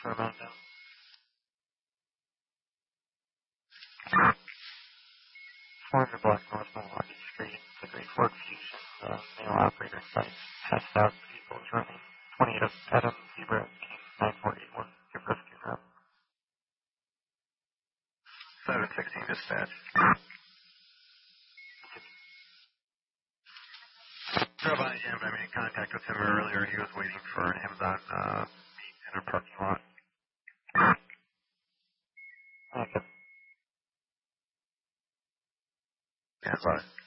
For about now. Former Block North Milwaukee Street, the Great Fork Fusion, male operator sites, test out vehicles running 28 of Adam Zebra 9481, give rescue route. 716 dispatch. So about him, I made contact with him earlier. He was waiting for an Amazon meet in a parking lot. Okay. Yeah, bye.